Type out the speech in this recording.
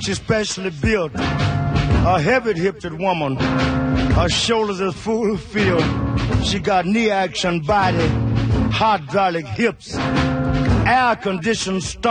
She's specially built, a heavy-hipped woman. Her shoulders are fulfilled. She got knee action body, hydraulic hips, air-conditioned stomach.